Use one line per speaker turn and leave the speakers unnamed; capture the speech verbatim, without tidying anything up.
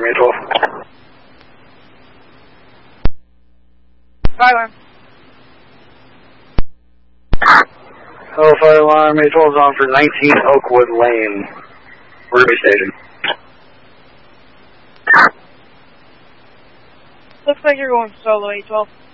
Alarm eight twelve.
Fire alarm.
Hello, fire alarm eight twelve is on for nineteen Oakwood Lane. Ruby Station.
Looks like you're going solo, eight twelve.